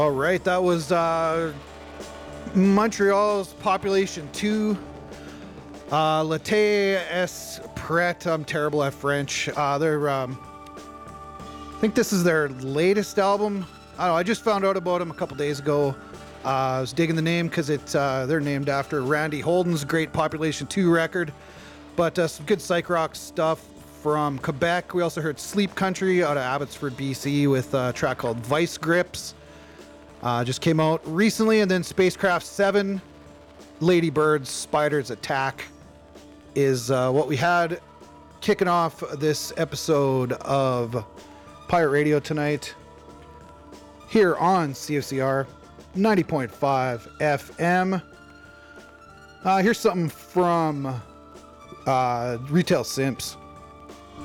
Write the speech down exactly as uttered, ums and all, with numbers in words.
All right, that was uh, Montreal's Population two. Uh, L'été est prêt. I'm terrible at French. Uh, they're, um, I think this is their latest album. I don't know. I just found out about them a couple days ago. Uh, I was digging the name because it's uh, they're named after Randy Holden's great Population two record. But uh, some good psych rock stuff from Quebec. We also heard Sleep Country out of Abbotsford, B C, with a track called Vice Grips. Uh, just came out recently. And then Spacecraft seven, Ladybirds, Spiders Attack is uh, what we had kicking off this episode of Pirate Radio tonight here on C F C R ninety point five F M. Uh, here's something from uh, Retail Simps.